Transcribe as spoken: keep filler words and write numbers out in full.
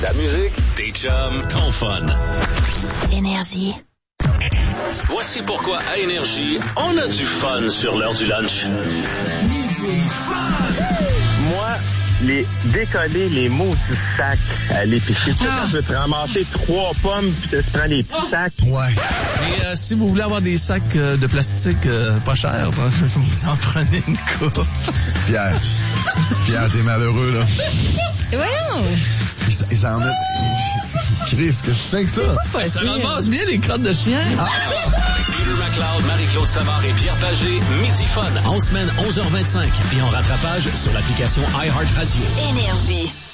Ta musique, tes chums, ton fun. Énergie. Voici pourquoi à Énergie, on a du fun sur l'heure du lunch. Midi fun! Moi, les décoller les mots du sac à l'épicerie. Tu sais, quand tu veux te ramasser trois pommes puis tu te prends les petits sacs. Ouais. Et euh, si vous voulez avoir des sacs euh, de plastique euh, pas chers, ben, vous en prenez une coupe. Pierre. Pierre, t'es malheureux, là. Et voyons! Ils, ils s'en mettent... Chris, qu'est-ce que je fais avec ça? Ouais, ça ramasse bien les crottes de chien. Ah. Avec Peter McLeod, Marie-Claude Savard et Pierre Pagé, Midi Fun, en semaine onze heures vingt-cinq et en rattrapage sur l'application iHeartRadio. Énergie.